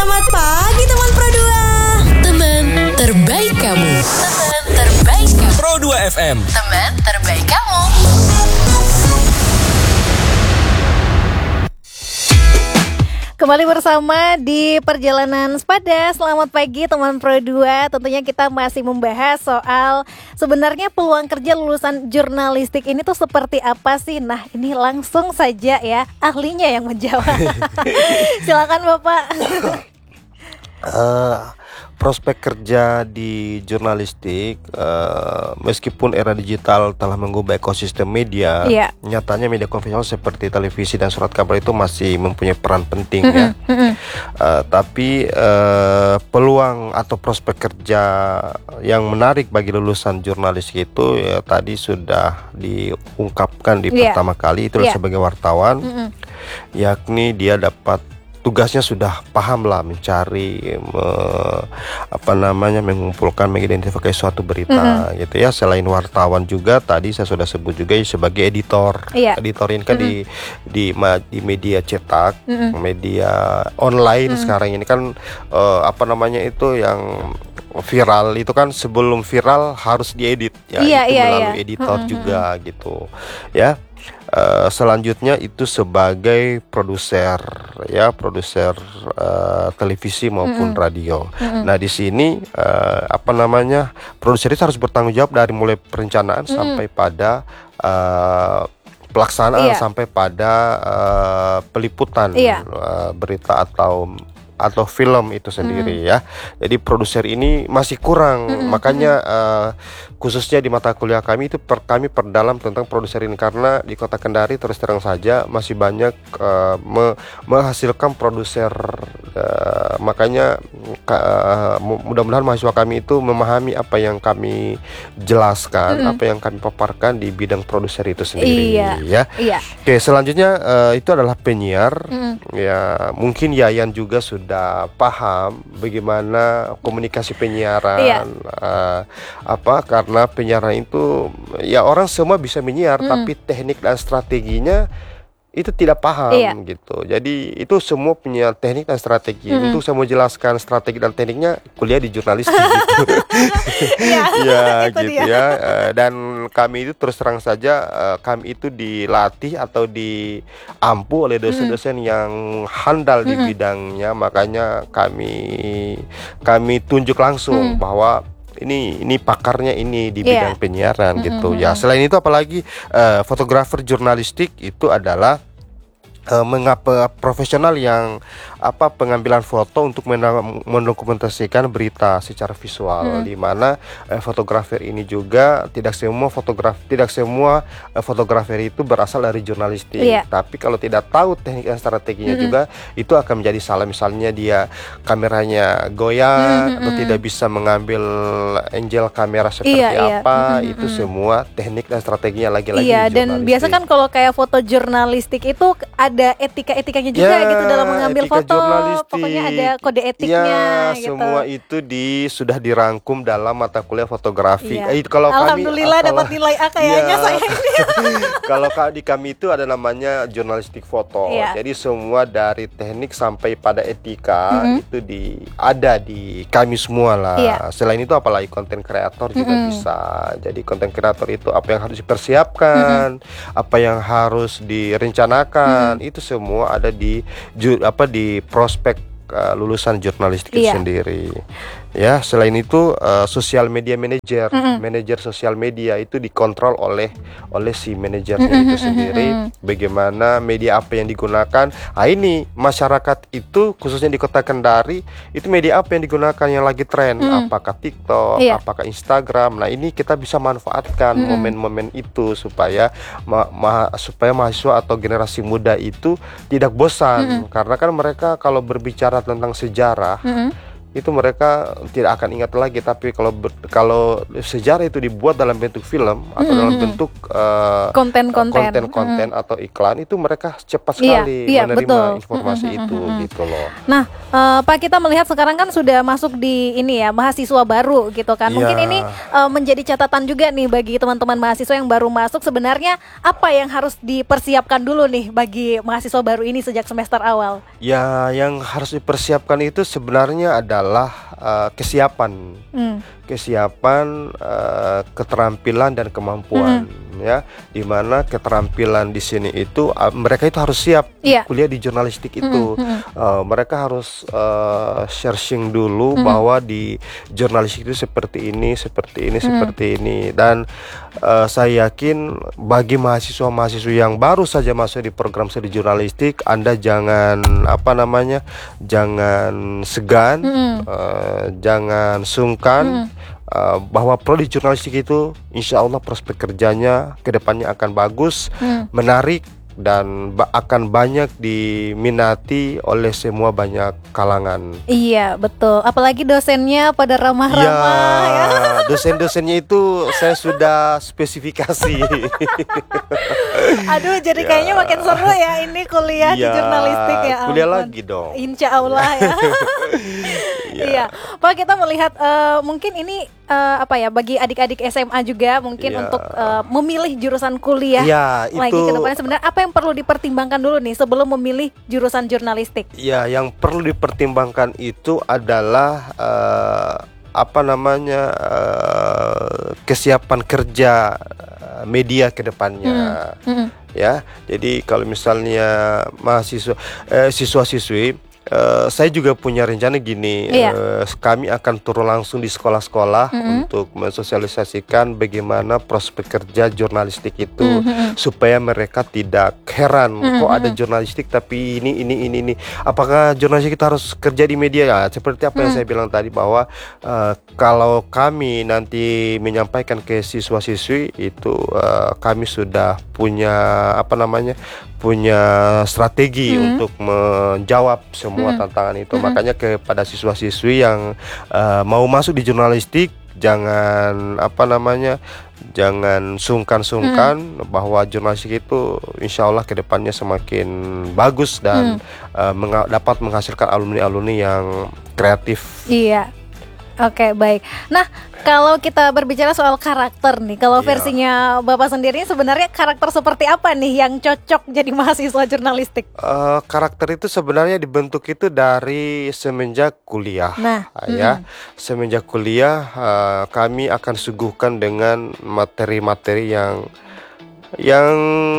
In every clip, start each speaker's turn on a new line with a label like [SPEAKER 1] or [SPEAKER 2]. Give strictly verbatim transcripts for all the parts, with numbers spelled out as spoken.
[SPEAKER 1] Selamat pagi teman Pro dua.
[SPEAKER 2] Teman terbaik kamu. Teman terbaik kamu.
[SPEAKER 3] Pro dua F M.
[SPEAKER 2] Teman terbaik kamu.
[SPEAKER 4] Kembali bersama di Perjalanan Sepada. Selamat pagi teman Pro dua. Tentunya kita masih membahas soal sebenarnya peluang kerja lulusan jurnalistik ini tuh seperti apa sih? Nah, ini langsung saja ya ahlinya yang menjawab. Silakan Bapak.
[SPEAKER 5] Uh, prospek kerja di jurnalistik, uh, meskipun era digital telah mengubah ekosistem media,
[SPEAKER 4] yeah.
[SPEAKER 5] nyatanya media konvensional seperti televisi dan surat kabar itu masih mempunyai peran penting,
[SPEAKER 4] mm-hmm,
[SPEAKER 5] ya.
[SPEAKER 4] Mm-hmm.
[SPEAKER 5] Uh, tapi uh, peluang atau prospek kerja yang menarik bagi lulusan jurnalistik itu ya tadi sudah diungkapkan di yeah. pertama kali itu yeah. sebagai wartawan, mm-hmm. yakni dia dapat tugasnya sudah paham lah mencari me, apa namanya mengumpulkan mengidentifikasi suatu berita, mm-hmm. gitu ya. Selain wartawan juga tadi saya sudah sebut juga sebagai editor. Yeah. Editor ini kan mm-hmm. di, di di media cetak, mm-hmm. media online, mm-hmm. sekarang ini kan uh, apa namanya itu yang viral itu kan sebelum viral harus diedit ya,
[SPEAKER 4] yeah,
[SPEAKER 5] itu
[SPEAKER 4] yeah,
[SPEAKER 5] melalui
[SPEAKER 4] yeah.
[SPEAKER 5] editor
[SPEAKER 4] mm-hmm.
[SPEAKER 5] juga gitu ya. Uh, selanjutnya itu sebagai produser ya, produser uh, televisi maupun mm-hmm. radio. Mm-hmm. Nah di sini uh, apa namanya produser itu harus bertanggung jawab dari mulai perencanaan mm-hmm. sampai pada uh, pelaksanaan, yeah. sampai pada uh, peliputan yeah. uh, berita atau atau film itu sendiri, mm. ya. Jadi produser ini masih kurang, mm-hmm. makanya uh, khususnya di mata kuliah kami itu per, kami perdalam tentang produser ini, karena di Kota Kendari terus terang saja masih banyak uh, me, menghasilkan produser, uh, makanya uh, mudah-mudahan mahasiswa kami itu memahami apa yang kami jelaskan, mm-hmm. apa yang kami paparkan di bidang produser itu sendiri,
[SPEAKER 4] iya.
[SPEAKER 5] ya.
[SPEAKER 4] Iya.
[SPEAKER 5] Oke, selanjutnya uh, itu adalah penyiar,
[SPEAKER 4] mm-hmm.
[SPEAKER 5] ya mungkin Yayan juga sudah sudah paham bagaimana komunikasi penyiaran, iya. uh, apa karena penyiaran itu ya orang semua bisa menyiar, mm. tapi teknik dan strateginya itu tidak paham, iya. gitu. Jadi itu semua punya teknik dan strategi. Mm-hmm. Untuk saya mau jelaskan strategi dan tekniknya kuliah di jurnalistik gitu.
[SPEAKER 4] ya,
[SPEAKER 5] ya gitu
[SPEAKER 4] dia.
[SPEAKER 5] ya. Dan kami itu terus terang saja kami itu dilatih atau diampu oleh dosen-dosen mm. yang handal di mm-hmm. bidangnya. Makanya kami kami tunjuk langsung mm. bahwa ini ini pakarnya ini di bidang yeah. penyiaran, mm-hmm. gitu ya. Selain itu apalagi uh, fotografer jurnalistik itu adalah uh, mengapa profesional yang apa pengambilan foto untuk mendokumentasikan berita secara visual, hmm. di mana eh, fotografer ini juga tidak semua fotografer tidak semua eh, fotografer itu berasal dari jurnalistik, yeah. tapi kalau tidak tahu teknik dan strateginya hmm. juga itu akan menjadi salah. Misalnya dia kameranya goyang hmm. atau tidak bisa mengambil angle kamera seperti
[SPEAKER 4] yeah,
[SPEAKER 5] apa,
[SPEAKER 4] yeah.
[SPEAKER 5] itu
[SPEAKER 4] hmm.
[SPEAKER 5] semua teknik dan strateginya lagi-lagi.
[SPEAKER 4] Iya, dan biasa kan kalau kayak foto jurnalistik itu ada etika-etikanya juga, yeah, gitu dalam mengambil foto. Pokoknya ada kode etiknya,
[SPEAKER 5] ya,
[SPEAKER 4] gitu.
[SPEAKER 5] Semua itu di sudah dirangkum dalam mata kuliah fotografi.
[SPEAKER 4] Iya.
[SPEAKER 5] Eh, kalau
[SPEAKER 4] Alhamdulillah
[SPEAKER 5] kami,
[SPEAKER 4] dapat nilai A kayaknya, ya. Saya ini.
[SPEAKER 5] Kalau di kami itu ada namanya jurnalistik foto.
[SPEAKER 4] Iya.
[SPEAKER 5] Jadi semua dari teknik sampai pada etika mm-hmm. itu di ada di kami semua lah. Iya. Selain itu apalagi konten kreator juga mm-hmm. bisa. Jadi konten kreator itu apa yang harus dipersiapkan, mm-hmm. apa yang harus direncanakan, mm-hmm. itu semua ada di apa di prospek uh, lulusan jurnalistik itu
[SPEAKER 4] iya.
[SPEAKER 5] sendiri. Ya, selain itu uh, sosial media manager, mm-hmm. manajer sosial media itu dikontrol oleh oleh si manajernya mm-hmm. itu sendiri. Mm-hmm. Bagaimana media apa yang digunakan? Ah ini masyarakat itu khususnya di Kota Kendari itu media apa yang digunakan yang lagi tren? Mm-hmm. Apakah TikTok? Iya. Apakah Instagram? Nah ini kita bisa manfaatkan mm-hmm. momen-momen itu supaya ma- ma- supaya mahasiswa atau generasi muda itu tidak bosan, mm-hmm. karena kan mereka kalau berbicara tentang sejarah. Mm-hmm. itu mereka tidak akan ingat lagi. Tapi kalau ber, kalau sejarah itu dibuat dalam bentuk film atau mm-hmm. dalam bentuk uh,
[SPEAKER 4] konten-konten
[SPEAKER 5] konten-konten mm-hmm. atau iklan, itu mereka cepat
[SPEAKER 4] iya,
[SPEAKER 5] sekali
[SPEAKER 4] iya,
[SPEAKER 5] menerima
[SPEAKER 4] betul.
[SPEAKER 5] informasi mm-hmm. itu mm-hmm. gitu loh.
[SPEAKER 4] Nah, uh, Pak, kita melihat sekarang kan sudah masuk di ini ya, mahasiswa baru gitu kan. Mungkin
[SPEAKER 5] ya.
[SPEAKER 4] ini uh, menjadi catatan juga nih bagi teman-teman mahasiswa yang baru masuk. Sebenarnya apa yang harus dipersiapkan dulu nih bagi mahasiswa baru ini sejak semester awal?
[SPEAKER 5] Ya, yang harus dipersiapkan itu sebenarnya adalah uh, kesiapan, hmm. kesiapan, uh, keterampilan dan kemampuan, hmm. ya. Dimana keterampilan di sini itu uh, mereka itu harus siap yeah. kuliah di jurnalistik itu. Hmm. Hmm. Uh, mereka harus uh, searching dulu hmm. bahwa di jurnalistik itu seperti ini, seperti ini, hmm. seperti ini. Dan uh, saya yakin bagi mahasiswa-mahasiswa yang baru saja masuk di program studi jurnalistik, Anda jangan apa namanya, jangan segan, hmm. uh, jangan sungkan. Hmm. Uh, bahwa prodi jurnalistik itu insya Allah prospek kerjanya kedepannya akan bagus, hmm. menarik, dan ba- akan banyak diminati oleh semua banyak kalangan.
[SPEAKER 4] Iya, betul. Apalagi dosennya pada ramah-ramah ya.
[SPEAKER 5] Ya, dosen-dosennya itu saya sudah spesifikasi.
[SPEAKER 4] Aduh, jadi ya. Kayaknya makin seru ya ini kuliah ya, di jurnalistik ya.
[SPEAKER 5] Kuliah ampun. Lagi dong.
[SPEAKER 4] Insya Allah ya. Iya. Iya, Pak, kita melihat uh, mungkin ini uh, apa ya, bagi adik-adik S M A juga mungkin ya. Untuk uh, memilih jurusan kuliah
[SPEAKER 5] ya,
[SPEAKER 4] lagi
[SPEAKER 5] itu...
[SPEAKER 4] ke depannya, sebenarnya apa yang perlu dipertimbangkan dulu nih sebelum memilih jurusan jurnalistik?
[SPEAKER 5] Ya, yang perlu dipertimbangkan itu adalah uh, apa namanya uh, kesiapan kerja media ke depannya. Hmm. Hmm. Ya, jadi kalau misalnya mahasiswa eh, siswa-siswi, Uh, saya juga punya rencana gini, iya. uh, kami akan turun langsung di sekolah-sekolah mm-hmm. untuk mensosialisasikan bagaimana prospek kerja jurnalistik itu, mm-hmm. supaya mereka tidak heran, mm-hmm. kok ada jurnalistik tapi ini ini ini ini. Apakah jurnalistik kita harus kerja di media? Ya, seperti apa mm-hmm. yang saya bilang tadi, bahwa uh, kalau kami nanti menyampaikan ke siswa-siswi itu, uh, kami sudah punya apa namanya, punya strategi mm-hmm. untuk menjawab semua mm-hmm. tantangan itu. Mm-hmm. Makanya kepada siswa-siswi yang uh, mau masuk di jurnalistik, jangan apa namanya, jangan sungkan-sungkan, mm-hmm. bahwa jurnalistik itu insya Allah kedepannya semakin bagus dan mm-hmm. uh, menga- dapat menghasilkan alumni-alumni yang kreatif.
[SPEAKER 4] Iya. Oke, baik. Nah, kalau kita berbicara soal karakter nih, kalau yeah. versinya Bapak sendiri sebenarnya karakter seperti apa nih yang cocok jadi mahasiswa jurnalistik? Uh,
[SPEAKER 5] karakter itu sebenarnya dibentuk itu dari semenjak kuliah. Nah, ya, mm. semenjak kuliah uh, kami akan suguhkan dengan materi-materi yang yang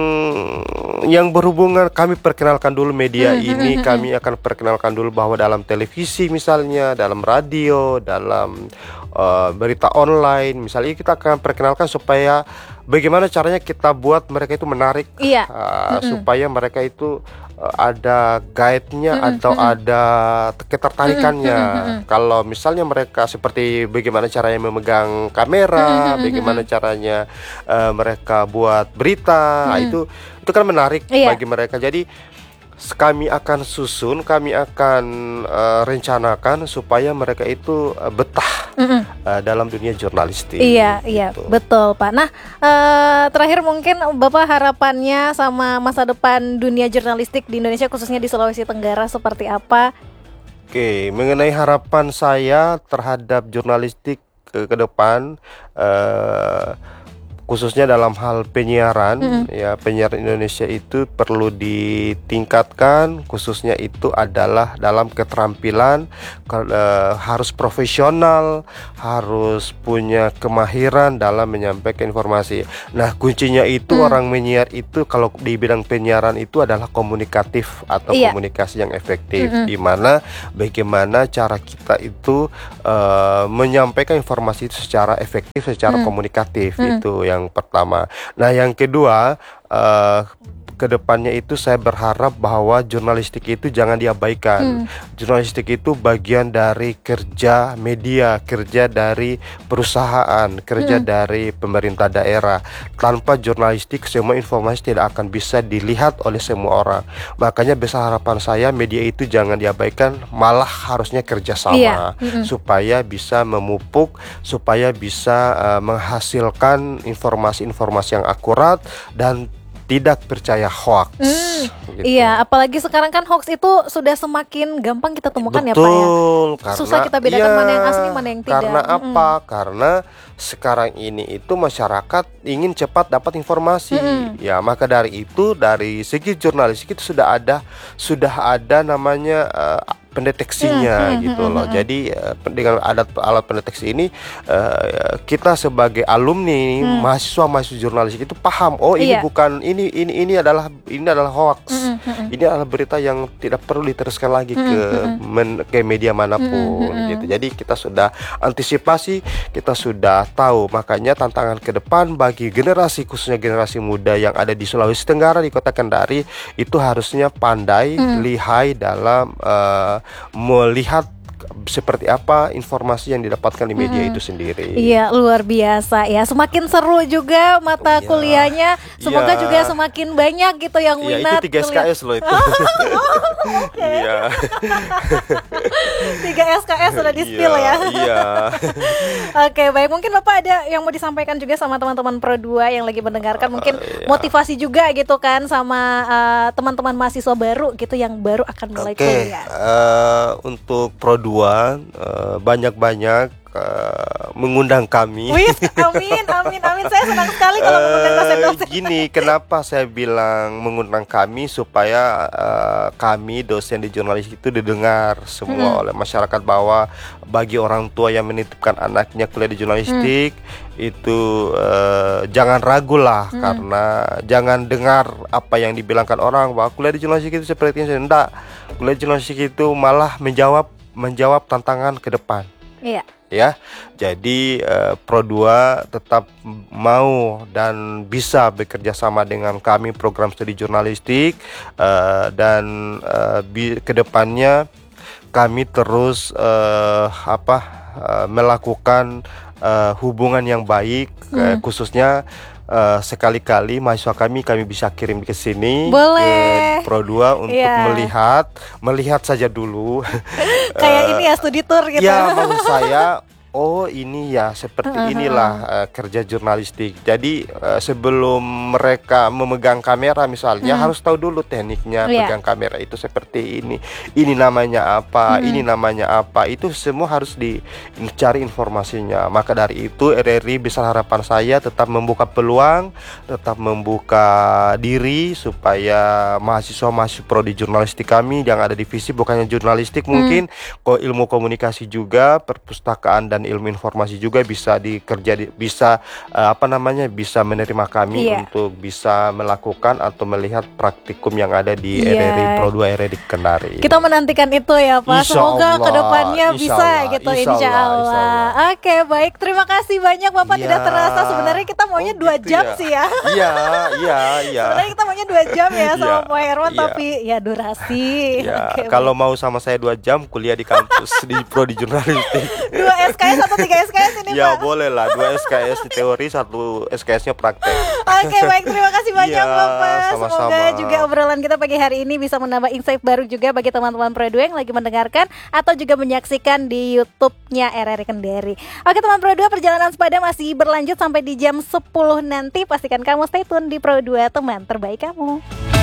[SPEAKER 5] yang berhubungan. Kami perkenalkan dulu media mm-hmm. ini, kami akan perkenalkan dulu bahwa dalam televisi misalnya, dalam radio, dalam uh, berita online misalnya, kita akan perkenalkan supaya bagaimana caranya kita buat mereka itu menarik,
[SPEAKER 4] iya.
[SPEAKER 5] uh, mm-hmm. supaya mereka itu uh, ada guide-nya mm-hmm. atau ada ketertarikannya. Mm-hmm. Kalau misalnya mereka seperti bagaimana caranya memegang kamera, mm-hmm. bagaimana caranya uh, mereka buat berita, mm-hmm. itu itu kan menarik iya. bagi mereka. Jadi kami akan susun, kami akan uh, rencanakan supaya mereka itu uh, betah mm-hmm. uh, dalam dunia jurnalistik.
[SPEAKER 4] Iya, gitu. Iya, betul, Pak. Nah, uh, terakhir mungkin Bapak harapannya sama masa depan dunia jurnalistik di Indonesia, khususnya di Sulawesi Tenggara, seperti apa?
[SPEAKER 5] Oke, mengenai harapan saya terhadap jurnalistik ke, ke depan, uh, khususnya dalam hal penyiaran, mm-hmm. ya, penyiaran Indonesia itu perlu ditingkatkan, khususnya itu adalah dalam keterampilan, uh, harus profesional, harus punya kemahiran dalam menyampaikan informasi. Nah, kuncinya itu mm. orang menyiar itu kalau di bidang penyiaran itu adalah komunikatif atau iya. komunikasi yang efektif, mm-hmm. di mana bagaimana cara kita itu uh, menyampaikan informasi itu secara efektif, secara mm. komunikatif, mm. itu yang yang pertama. Nah, yang kedua, uh, kedepannya itu saya berharap bahwa jurnalistik itu jangan diabaikan. Hmm. Jurnalistik itu bagian dari kerja media, kerja dari perusahaan, kerja hmm. dari pemerintah daerah. Tanpa jurnalistik semua informasi tidak akan bisa dilihat oleh semua orang. Makanya besar harapan saya media itu jangan diabaikan, malah harusnya kerjasama iya. hmm. supaya bisa memupuk, supaya bisa uh, menghasilkan informasi-informasi yang akurat dan tidak percaya hoax. Hmm,
[SPEAKER 4] gitu. Iya, apalagi sekarang kan hoax itu sudah semakin gampang kita temukan. Betul, ya Pak ya.
[SPEAKER 5] Karena,
[SPEAKER 4] susah kita bedakan
[SPEAKER 5] iya,
[SPEAKER 4] mana yang asli, mana yang tidak.
[SPEAKER 5] Karena apa? Hmm. Karena sekarang ini itu masyarakat ingin cepat dapat informasi. Hmm. Ya, maka dari itu dari segi jurnalistik itu sudah ada sudah ada namanya uh, pendeteksinya hmm, gitu hmm, loh. Hmm, Jadi uh, dengan alat alat pendeteksi ini uh, kita sebagai alumni hmm. mahasiswa-mahasiswa jurnalistik itu paham, oh ini iya. bukan ini ini ini adalah ini adalah hoax. Hmm, hmm, ini adalah berita yang tidak perlu diteruskan lagi hmm, ke hmm. men, ke media manapun hmm, hmm, gitu. Jadi kita sudah antisipasi, kita sudah tahu. Makanya tantangan ke depan bagi generasi, khususnya generasi muda yang ada di Sulawesi Tenggara, di Kota Kendari, itu harusnya pandai, hmm. lihai dalam uh, melihat seperti apa informasi yang didapatkan di media hmm. itu sendiri.
[SPEAKER 4] Iya, luar biasa ya. Semakin seru juga mata ya, kuliahnya. Semoga ya. juga semakin banyak gitu yang
[SPEAKER 5] ya,
[SPEAKER 4] minat.
[SPEAKER 5] Itu tiga S K S loh itu. Iya.
[SPEAKER 4] tiga S K S sudah di-spill ya.
[SPEAKER 5] Iya.
[SPEAKER 4] Oke, baik. Mungkin Bapak ada yang mau disampaikan juga sama teman-teman Pro dua yang lagi mendengarkan, mungkin uh, ya. motivasi juga gitu kan sama uh, teman-teman mahasiswa baru gitu yang baru akan mulai
[SPEAKER 5] okay.
[SPEAKER 4] kuliah.
[SPEAKER 5] Uh, untuk Pro dua Uh, banyak-banyak uh, mengundang kami.
[SPEAKER 4] Wih, amin, amin, amin. Saya senang sekali kalau mengundang dosen-dosen.
[SPEAKER 5] Uh, gini, kenapa saya bilang mengundang kami supaya uh, kami dosen di jurnalistik itu didengar semua hmm. oleh masyarakat, bahwa bagi orang tua yang menitipkan anaknya kuliah di jurnalistik hmm. itu uh, jangan ragu lah, hmm. karena jangan dengar apa yang dibilangkan orang bahwa kuliah di jurnalistik itu seperti ini. Enggak, kuliah di jurnalistik itu malah menjawab menjawab tantangan ke depan.
[SPEAKER 4] Iya.
[SPEAKER 5] Ya. Jadi uh, Pro dua tetap mau dan bisa bekerja sama dengan kami program studi jurnalistik, uh, dan uh, bi- ke depannya kami terus uh, apa uh, melakukan uh, hubungan yang baik, hmm. uh, khususnya Uh, sekali-kali mahasiswa kami kami bisa kirim ke sini.
[SPEAKER 4] Boleh.
[SPEAKER 5] Ke Pro dua untuk yeah. melihat melihat saja dulu.
[SPEAKER 4] Kayak uh, ini ya, studi tour gitu.
[SPEAKER 5] Ya, maksud saya oh ini ya seperti inilah uh, kerja jurnalistik. Jadi uh, sebelum mereka memegang kamera misalnya, hmm. harus tahu dulu tekniknya yeah. pegang kamera itu seperti ini. Ini namanya apa? Hmm. Ini namanya apa? Itu semua harus dicari informasinya. Maka dari itu R R I besar harapan saya tetap membuka peluang, tetap membuka diri supaya mahasiswa-mahasiswa prodi jurnalistik kami yang ada divisi bukannya jurnalistik hmm. mungkin kok ilmu komunikasi juga, perpustakaan dan ilmu informasi juga bisa dikerja di, bisa uh, apa namanya bisa menerima kami yeah. untuk bisa melakukan atau melihat praktikum yang ada di yeah. R R I Pro dua R R I Kendari.
[SPEAKER 4] Kita menantikan itu ya Pak.
[SPEAKER 5] Insya
[SPEAKER 4] Semoga
[SPEAKER 5] Allah,
[SPEAKER 4] kedepannya
[SPEAKER 5] insya
[SPEAKER 4] bisa
[SPEAKER 5] Allah,
[SPEAKER 4] gitu
[SPEAKER 5] insya
[SPEAKER 4] insya Allah.
[SPEAKER 5] Allah, insya Allah.
[SPEAKER 4] Oke, baik, terima kasih banyak Bapak.
[SPEAKER 5] Ya.
[SPEAKER 4] Tidak terasa sebenarnya kita maunya
[SPEAKER 5] oh,
[SPEAKER 4] dua
[SPEAKER 5] gitu
[SPEAKER 4] jam
[SPEAKER 5] ya.
[SPEAKER 4] sih ya.
[SPEAKER 5] Iya, iya, iya.
[SPEAKER 4] Sebenarnya kita maunya dua jam ya sama
[SPEAKER 5] ya,
[SPEAKER 4] Pak Herman
[SPEAKER 5] ya.
[SPEAKER 4] tapi ya durasi.
[SPEAKER 5] Ya,
[SPEAKER 4] Oke,
[SPEAKER 5] kalau mau sama saya dua jam kuliah di kampus di prodi jurnalistik.
[SPEAKER 4] Dua S K S atau tiga S K S ini
[SPEAKER 5] ya,
[SPEAKER 4] Pak?
[SPEAKER 5] Boleh lah, dua S K S di teori, satu S K S-nya praktek.
[SPEAKER 4] Oke, baik, terima kasih banyak
[SPEAKER 5] ya,
[SPEAKER 4] Bapak.
[SPEAKER 5] sama-sama.
[SPEAKER 4] Semoga juga obrolan kita pagi hari ini bisa menambah insight baru juga bagi teman-teman Pro dua yang lagi mendengarkan atau juga menyaksikan di YouTube-nya R R I Kendari. Oke teman Pro dua, perjalanan Sepada masih berlanjut sampai di jam sepuluh nanti. Pastikan kamu stay tune di Pro dua, teman terbaik kamu.